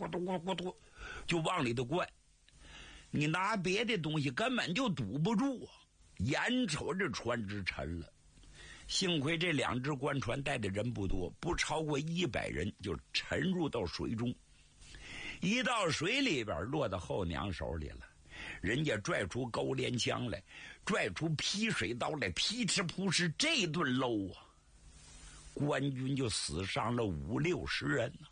咕嘟咕嘟咕嘟就往里头灌。你拿别的东西根本就堵不住啊！眼瞅着船只沉了，幸亏这2只官船带的人不多，不超过100人，就沉入到水中。一到水里边，落到后娘手里了。人家拽出钩镰枪来，拽出劈水刀来，劈哧扑哧，这顿搂啊！官军就死伤了50-60人呢。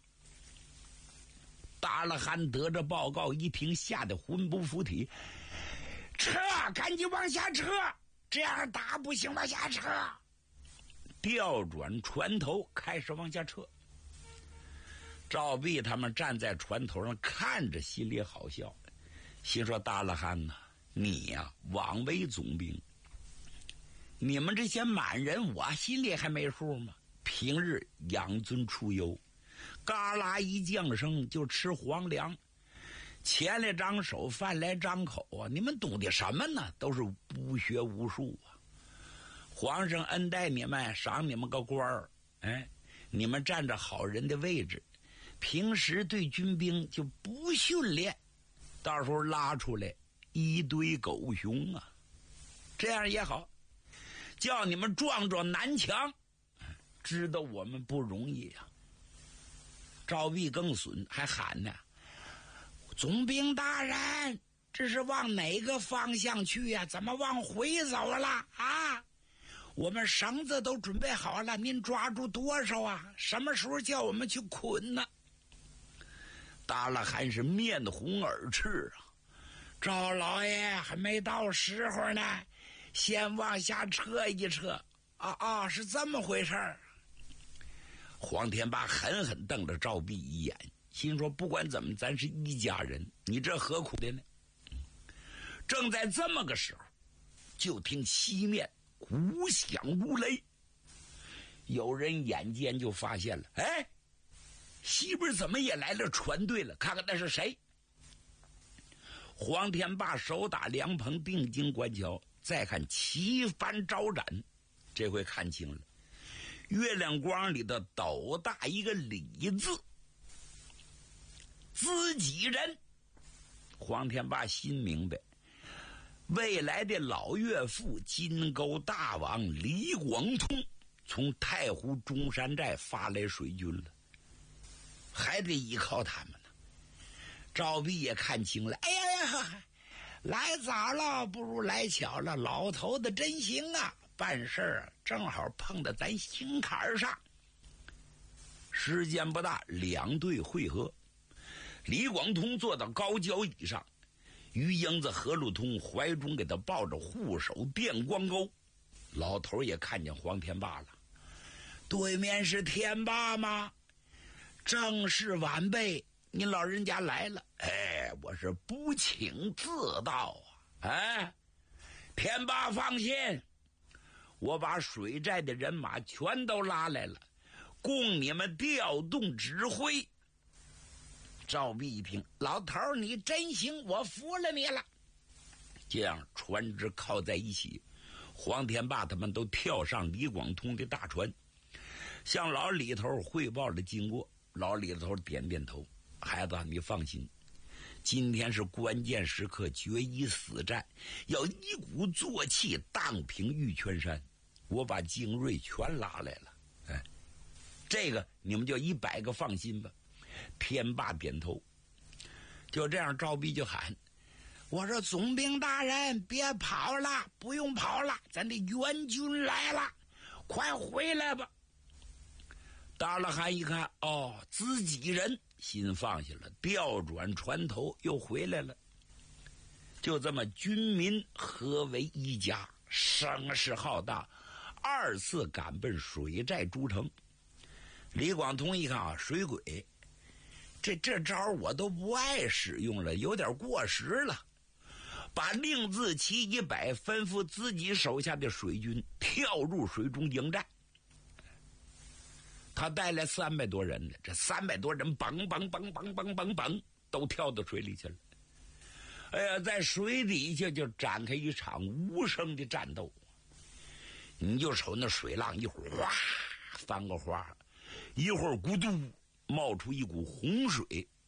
大了汉得着报告一听，吓得魂不附体，撤，赶紧往下撤，这样打不行，往下撤。调转船头，开始往下撤。赵弼他们站在船头上看着，心里好笑，心说大了汉呐，你呀枉为总兵，你们这些满人我心里还没数吗？平日养尊处优，嘎啦一降生就吃皇粮，钱来张手，饭来张口啊！你们懂得什么呢？都是不学无术啊！皇上恩待你们，赏你们个官儿，哎，你们占着好人的位置，平时对军兵就不训练，到时候拉出来一堆狗熊啊！这样也好，叫你们壮壮南墙，知道我们不容易啊！赵弼更损，还喊呢：“总兵大人，这是往哪个方向去呀？怎么往回走了啊？我们绳子都准备好了，您抓住多少啊？什么时候叫我们去捆呢？”大了还是面红耳赤啊！赵老爷还没到时候呢，先往下撤一撤。是这么回事儿。黄天霸狠狠瞪了赵弼一眼，心说不管怎么咱是一家人，你这何苦的呢？正在这么个时候，就听西面鼓响如雷，有人眼尖就发现了，哎，西边怎么也来了船队了？看看那是谁？黄天霸手打凉棚，定睛观瞧，再看旗帆招展，这回看清了，月亮光里的斗大一个李字，自己人。黄天霸心明白，未来的老岳父金钩大王李广通从太湖中山寨发来水军了，还得依靠他们呢。赵弼也看清了，哎呀，来早了不如来巧了，老头子真行啊，办事儿正好碰到咱心坎上。时间不大，两队会合，李广通坐到高脚椅上，于英子何路通怀中给他抱着护手电光钩。老头也看见黄天霸了，对面是天霸吗？正是晚辈，你老人家来了。哎，我是不请自到啊！哎，天霸放心，我把水寨的人马全都拉来了，供你们调动指挥。赵弼一听，老头儿你真行，我服了你了。这样船只靠在一起，黄天霸他们都跳上李广通的大船，向老李头汇报了经过。老李头点点头，孩子你放心，今天是关键时刻，决一死战，要一鼓作气荡平玉泉山。我把精锐全拉来了，哎，这个你们就100个放心吧。天霸点头。就这样，赵弼就喊，我说总兵大人别跑了，不用跑了，咱的援军来了，快回来吧。大了汉一看，哦，自己人，心放下了，调转船头又回来了。就这么军民合为一家，声势浩大，2次赶奔水寨诸城。李广通一看啊，水鬼，这招我都不爱使用了，有点过时了，把令字旗一摆，吩咐自己手下的水军跳入水中迎战。他带来300多人呢，这300多人蹦蹦蹦蹦蹦蹦蹦都跳到水里去了。哎呀，在水底下就展开一场无声的战斗。你就瞅那水浪一会儿哗翻个花，一会儿咕嘟冒出一股洪水，